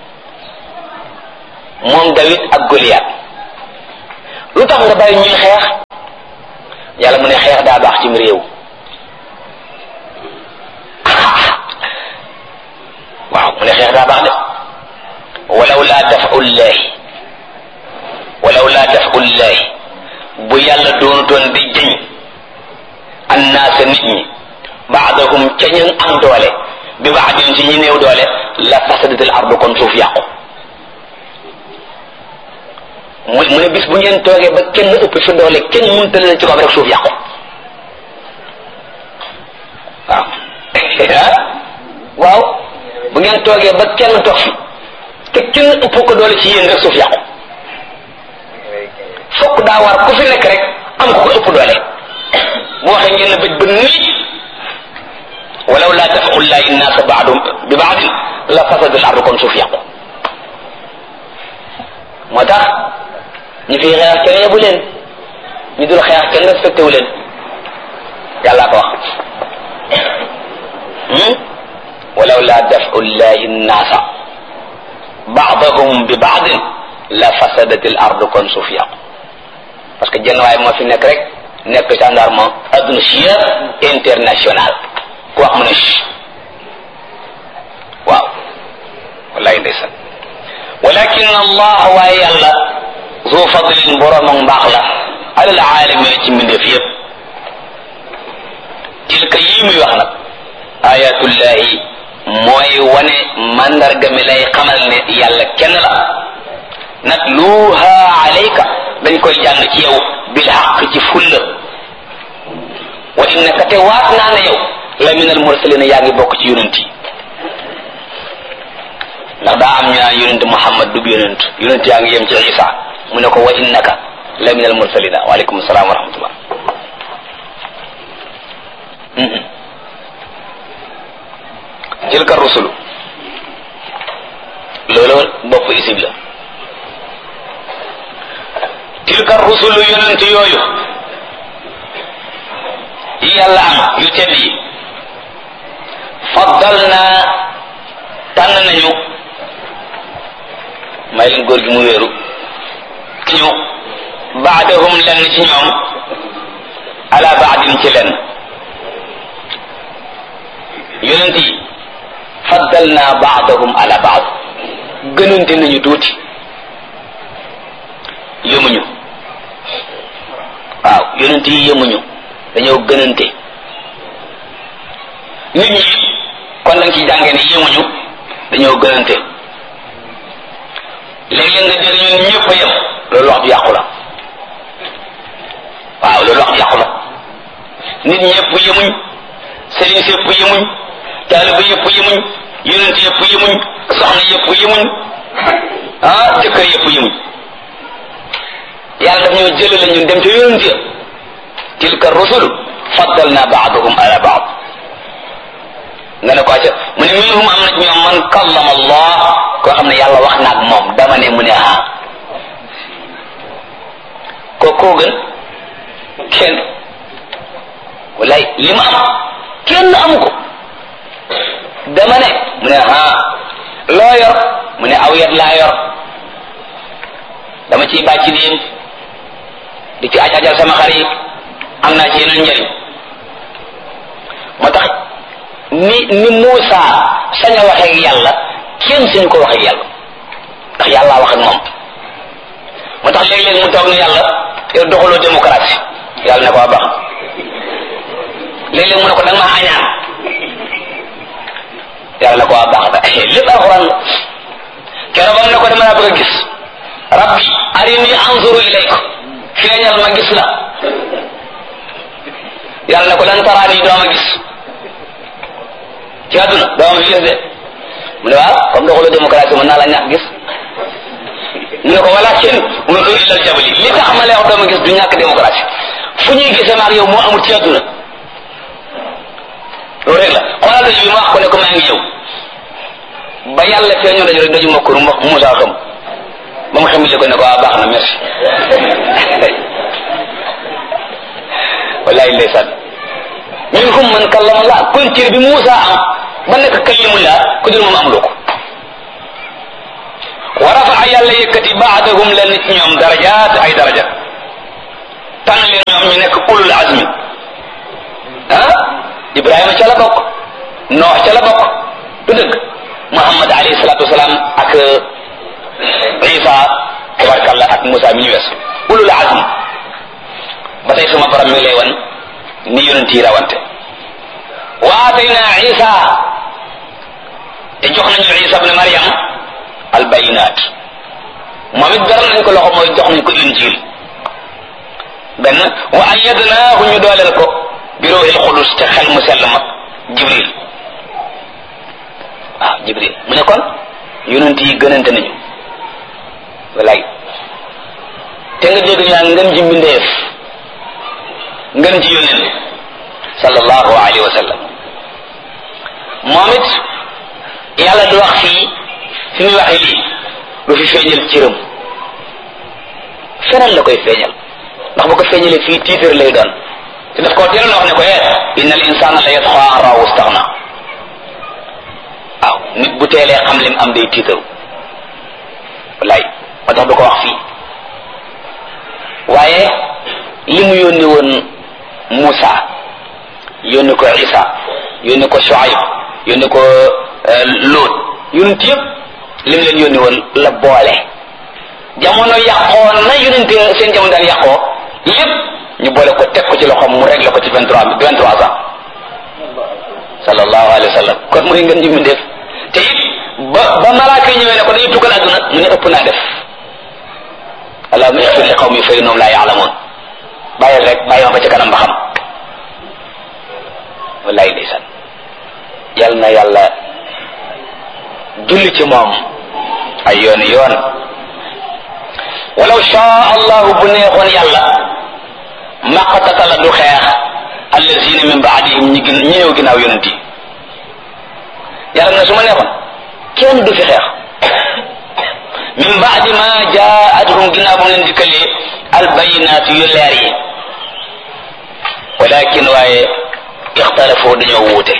B: moom Dawid ak Goliath lu tax nga bàyyi ñuy xeex yàlla mu ne xeex daa baax cim réew waaw mu ne xeex daa baax de walaw laa dafu llahi walaw laa dafu llahi bu yàlla doonutoon di jëñ annaasa nit ñi baadahum ca ñu am doole bi baadin ci ñi néew doole la fasadatil ardu kon suuf yàqu mu mu ne bis bu ngeen toogee ba kenn ëpp fi doole kenn mënta leen ci kaw rek suuf yàqu waaw waaw bu ngeen toogee ba kenn toog fi te kenn ëpp ko doole ci yéen rek suuf yàqu fokk daa war ku fi nekk rek am ko ko ëpp doole bu waxee ngeen ne bëj ba nii walaw laa tafau llahi nnaasa baadum bi baadin la fasada al ardu kon suuf yàqu moo tax ñu fi xeex kenn yebu leen ñu dul xeex kenn respecté wu leen yàlla ko wax walaw laa dafau llahi nnaasa baadahum bi baadin la fasadat al ardu kon suuf yàqu parce que jenn waay moo fi nekk rek nekk gendarme adduna si international ku wax mu ne waaw wallahi ndeysaan walakin allah waaye yàlla zu fadlin borom ak mbaax la alal aalamiina ci mbindeef yëpp tilka yii muy wax nag ayatullahi mooy wane mandarga mi lay xamal ne yàlla kenn la natluha alayka dañ koy jàng ci yow bil haqq ci fulla wa innaka te waat naa ne yow la min al mursalina yaa ngi bokk ci yonent yi ndax daa am ñu naan yonent Muhammad du yonent yonent yaa ngi yem ci Isa mu ne ko wa innaka la min al mursalina waaleykum salaam wa rahmatullah tilka rusulu loolu bopp isib la tilka rusulu yonent yooyu yi yàlla am yu tedd yi faddal naa tànn nañu may leen góor gi mu wéeru ñu baadahum lenn ci ñoom ala baadin ci lenn yonent yi faddal naa baadahum ala baad gënante nañu tuuti yëmuñu waaw yonent yi yëmuñu dañoo gënante nit ñi kon dañ ci jàngee ne yëmuñu dañoo gënante léeg-léeg nga dégg ñun ñëpp a yem loolu wax ju yàqu la waaw loolu wax ju yàqu la nit ñëpp yëmuñ sëriñ si yëpp yëmuñ taaliba yëpp yëmuñ yonent yëpp yëmuñ soxna yëpp yëmuñ ah jëkkër yëpp yëmuñ yàlla daf ñoo jëlale ñun dem ca yonent ya tilka rusul faddalna ba'dahum ala ba'd nga ne ko acca mu ne minhum am na ci ñoom man kallama allah koo xam ne yàlla wax na ak moom dama ne mu ne ah ko koo gën kenn wallaay li ma am kenn amu ko dama ne mu ne ah loo yor mu ne aw yat laa yor dama ciy bàcc diin di ci aj ajal sama xar yi am naa ci yeneen njëriñ moo tax ni ni Muusa sañ a waxee ak yàlla kenn suñu ko waxee ak yàlla ndax yàllaa wax ak moom moo tax léeg-léeg mu toog ne yàlla yow doxaloo démocratie yàlla ne ko baax léeg-léeg mu ne ko da nga maa añaan yàlla ne ko waa baax da lépp alxuraan la keroog am ne ko dama laa bëgg a gis rabbi arini anzuru ilayka feeñal ma gis la yàlla ne ko lan taraani doo ma gis ci àdduna doo ma gis de mu ne waaw comme doxalu démocratie mën naa la ñàkk gis mu ne ko walakin unzur ilal jabali li tax ma lay wax doo ma gis du ñàkk démocratie fu ñuy gisee maag yow moo amul ci àdduna loolu rek la xoolal daju bi ma wax ko ne ko maa ngi ñëw ba yàlla feeñoo daju rek daju mokkur Musaa xam ba mu xamile ko ne ko waa baax na merci wallahi ndeysaan minhum man kallama Allah kon cër bi Muusa am ba nekk kallimullah ku dul moom amuloo ko wa rafa'a yàlla yëkkati ba'dahum leen ci ñoom darajaat ay daraja tànn leen ñoom ñu nekk ulul azmi ah Ibrahima ca la bokk Noox ca la bokk du dëgg Muhammad alayhi salaatu wasalaam ak Isa tabarkalla ak Musa mi ñu wees ulul azmi ba tey suma borom mi lay wan ni yonent yi rawante wa atayna Isa te jox nañu Isa ibn Maryam al bayinat moom it dara nañ ko loxo mooy jox nañ ko injil benn wa ayyadnaahu ñu dooleel ko bi ruuhil qudus te xel mu sell mag Jibril waaw Jibril mu ne kon yonent yi gënante nañu wallaay te nga dégg ñu naan ngën ji mbindeef ngën ji yonent sallallahu alayhi wa sallam moom it yàlla du wax fii fi muy waxee lii du fi feeñal cëram feneen la koy feeñal ndax bu ko feeñalee fii tiitar lay doon te daf koo teeloon wax ne ko ee inna al insana la yatxa an raahu staxna waaw nit bu teelee xam lim am day tiitaru wallaay moo tax du ko wax fii waaye li mu yónni woon Muusa yónni ko Isa yónni ko Shuayb yónni ko Luut yonent yëpp lim leen yónni woon la boole jamono yàqoo na yonent seen jamono daan yàqoo yëpp ñu boole ko teg ko ci loxoom mu réglé ko ci vingt trois vingt trois ans sallallahu alayhi wa sallam kon mooy ngeen ñu mu def te it ba ba malaaka yi ñëwee ne ko dañuy tukkal àdduna mu ne ëpp naa def allahumma ighfir li qawmi fa innahum la ya'lamun bàyyil rek bàyyi ma ba ca kanam ba xam wallaay ndeysaan yal na yàlla julli ci moom ay yoon yoon walaw shaa allahu bu neexoon yàlla maqtatala du xeex allazina min baadihim ñi gën ñi ñëw ginnaaw yonent yi yàlla na su ma neexoon kenn du fi xeex min baadi ma jaatuhum ginnaaw bu leen dikkalee albayinaatu yu leer yi walakin waaye ixtalafoo dañoo wuute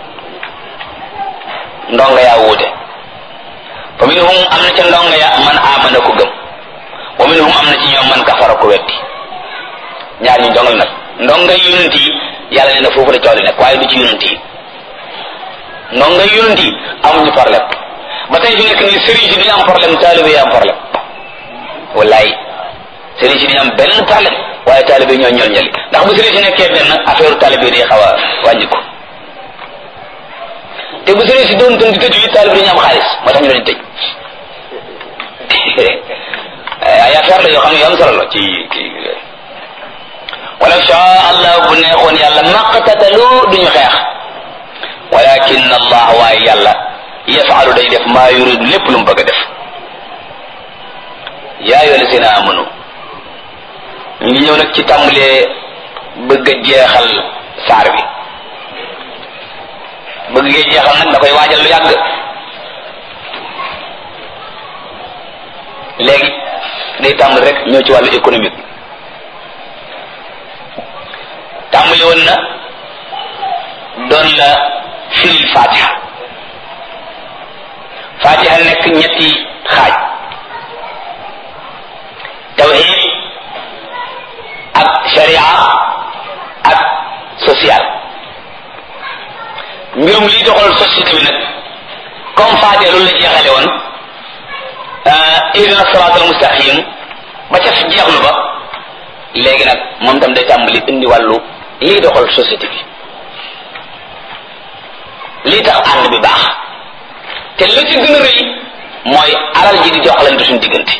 B: ndonga yaa wuute fa minhum am na ca ndonga ya man amana ko gëm wa minhum am na ci ñoom man kafara ko weddi ñaar ñu ndongal nag ndonga yonent yi yàlla nee na foofu la coow li nekk waaye du ci yonent yi ndonga yonent yi amuñu problème ba tey fi nekk nii sëriñ si duñu am problème taalibe yi am problème wallaay sëriñ si duñu am benn problème waaye taalibe yi ñoo ñol ñali ndax bu sëriñ si nekkee benn affaire taalibe yi day xaw a wàññi ko te bu sëriñ si doon tën di tëju yi taalibe yi ñu am xaalis moo tax ñu leen tëj ay affaire la yoo xam ne yu am solo la ci kii walaw shaa allah bu neexoon yàlla maqtatalu duñu xeex walakin allah waaye yàlla yafalu day def maa yuridu lépp lu mu bëgg a def yaa ayyuha llazina amanu ñu ngi ñëw nag ci tàmbalee bëgg a jeexal saar bi bëgg ngee jeexal nag da koy waajal lu yàgg léegi day tàmbali rek ñëw ci wàllu économique tàmbali woon na doon la firil fatiha fatiha nekk ñetti xaaj tawhid ak sharia ak social mbirum lii doxal société bi nag comme fatiha loolu la jeexale woon ihdina siraat al mustaqim ba ca jeexlu ba léegi nag moom tam day tàmbali indi wàllu lii doxal société bi lii tax ànd bi baax te la ci gën a rëy mooy alal ji di doxalante suñu diggante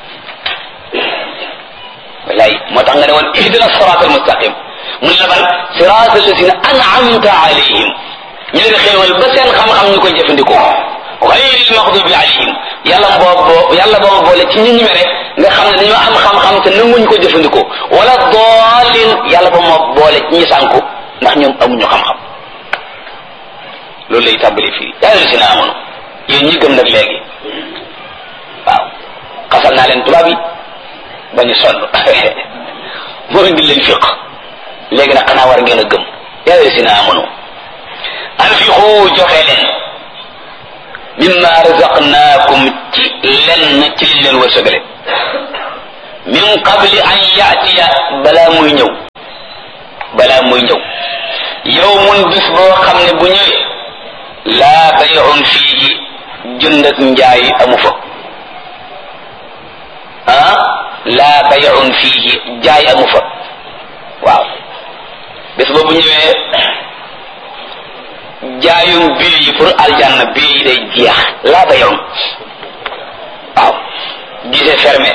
B: wallaay moo tax nga ne woon ihdina siraat al mustaqim mun la ban siraat alladina an'amta alayhim ñu leen xéewal ba seen xam-xam ñu koy jëfandikoo ghayril maghdubi alayhim yàlla boobu yàlla boobu boole ci ñi ñu mere nga xam ne dañoo am xam-xam te nanguñ ko jëfandikoo wala daalin yàlla ba moo boole ci ñi sànku ndax ñoom amuñu xam-xam loolu lay tàmbali fii yaa ngi si na amoon yéen ñi gëm nag léegi waaw xasal naa leen tubaab yi ba ñu sonn moo indi leen fiq léegi nag xanaa war ngeen a gëm yaa ngi si na amoon anfiqu joxe leen mimma razaqnaakum ci lenn ci liñ leen wërsëgale min qabli an yaatiya balaa muy ñëw balaa muy ñëw yawmun bis boo xam ne bu ñëwee laa bay'un fiihi jënd ak njaay amu fa ah laa bay'un fiihi jaay amu fa waaw bis boobu ñëwee jaayum bii yi pour aljanna bii yi day jeex laa bay'un waaw gisee fermé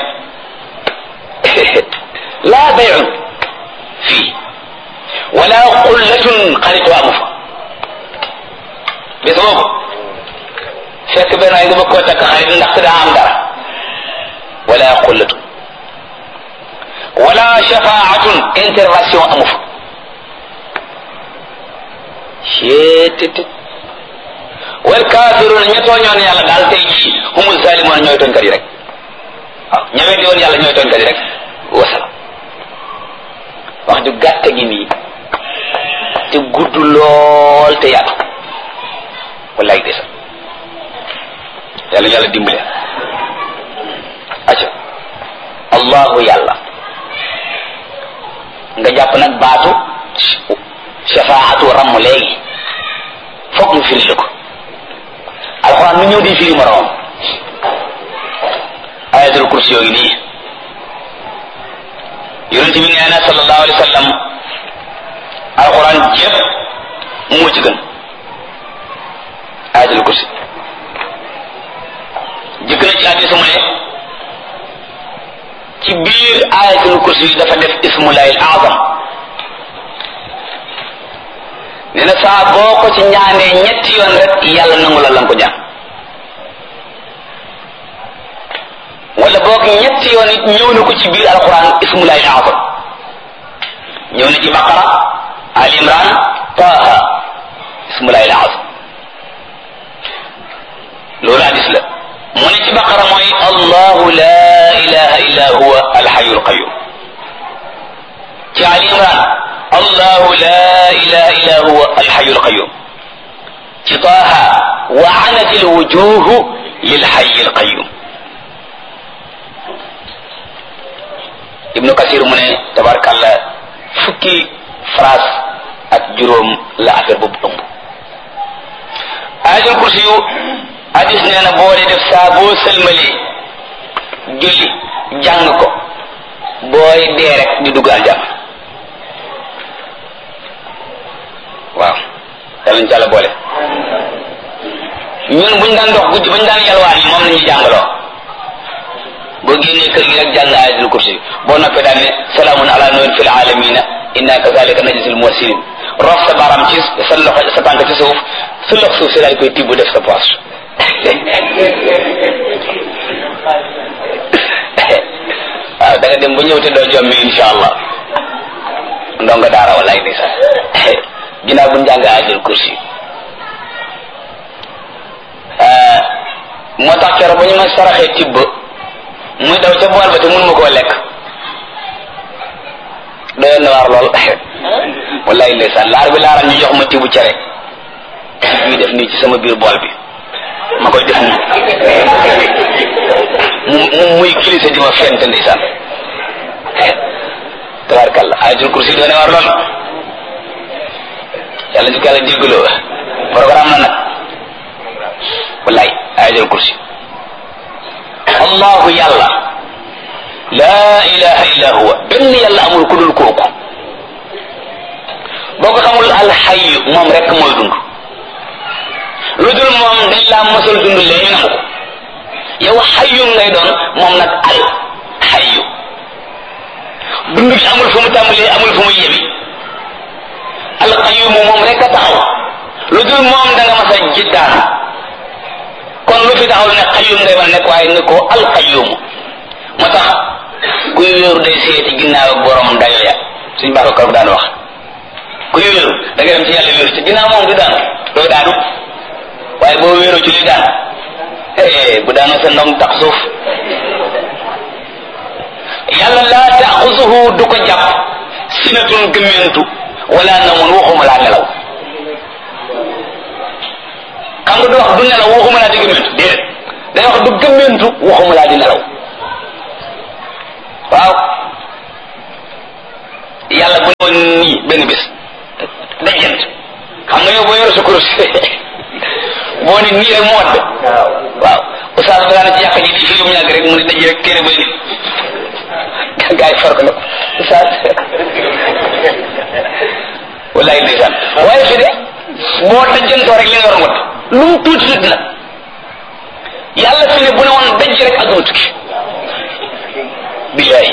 B: laa bay'un fii wala xullatun xaritu amu fa bis boobu fekk benn ay nga bëgg koo takk xarit ndax daa am dara wala xullatun wala shafaatun intervention amu fa ceetit wal kafiruna ña tooñoon yàlla daal tey jii humul zalimoon ñooy tooñkat yi rek waaw ña weddi woon yàlla ñooy tooñkat yi rek wasala wax ju gàtt gi nii te gudd lool te yaatu wallaay desa yàlla yàlla dimbale acca allahu yàlla nga jàpp nag baatu shafaatu ramm léegi foog ñu firi ko alxuraan nu ñëw di firi moroom ayatul kursi yooyu nii yonent bi nee na sallallahu alayhi wa sallam alxuraan jépp moo ci gën ne ci biir ayatul kursi yi dafa def ismullahil azam nee na saa boo ko ci ñaanee ñetti yoon rek yàlla nangu la lan ko ñaan wala boog ñetti yoon it ñëw na ko ci biir alquran ismullahil azam ñëw na ci baqara al imran taha ismullahil azam loolu hadis la mu ne ci baqara mooy allahu la ilaha illa huwa alhayyul qayyum ci ali imran allahu la ilaha illa huwa alhayyul qayyum ci taha wa anat alwujuh lilhayyil qayyum ibnu kasir mu ne tabarakallah fukki phrase ak juróom la affaire boobu ëmb ayatul kursi yu hadis nee na boo dee def saa boo sëlmalee julli jàng ko booy dee rek di dugg aljana waaw yàlla ñu ci Yàlla boole ñun buñ daan dox guddi bañ daan yalwaan yi moom lañuy jàngaloo boo génnee kër gi rek jàng ayatul kursi boo noppee daan ne salaamun ala nuhin fil alamina inna kazalika najzil muhsinin rof sa baram ci sa loxo sa tànk ci suuf su lox suuf si daal koy tibb def sa poche waaw da nga dem ba ñëw te doo jommi insha allah ndonga daara wallaay di sax ginnaaw bu njàng ayatul kursi moo tax keroog ba ñu ma saraxee tibb muy daw ca bool ba te mun ma koo lekk doyoon na waar lool wallaay ndeysaan laar bi laaral ñu jox ma tibu cere ñuy def nii ci sama biir bool bi ma koy def nii mu muy kilise di ma fent ndeysaan tabarkalla ayatul kursi doon na waar lool yàlla ñu ko yàlla jéggaloo programme na nag wallaay ayatul kursi allahu yàlla laa ilaha illa huwa benn yàlla amul ku dul kooku boo ko xamul alxayu moom rek mooy dund lu dul moom dañ laa mosal dund lee ñu nangu ko yow xayu ngay doon moom nag al xayu dund gi amul fu mu tàmbalee amul fu mu yebi alqayumu moom rek a taxaw lu dul moom da nga mas a jiddaan kon lu fi taxaw ne xayum ngay war a nekk waaye ne ko alqayumu moo tax kuy wéeru day seeti ginnaaw ak borom dayo ya suñ baax ko daan wax kuy wéeru da nga dem ci yàlla wéeru ci ginnaaw moom du daan doo daanu waaye boo wéeru ci li daan eh bu daanoo sa ndong tax suuf yàlla laa taaxusuhu du ko jàpp sinatun gëmmentu wala namun waxuma laa nelaw xam nga du wax du nelaw waxuma laa di gëmmentu déedéet day wax du gëmmentu waxuma laa di nelaw waaw yàlla bu ne woon nii benn bés dajjant xam nga yow boo yor sa kurus boo ne nii rek mu wadd waaw oustaz bi daana ci yàq ji di fi mu yàgg rek mu ne daj rek téere bay nit gaa yi far ko na ko oustaz wallaay ndeysaan waaye fi de boo dajjantoo rek li nga war a wadd lu mu tuuti tuuti nag yàlla fi ne bu ne woon daj rek ak mu tukki billaay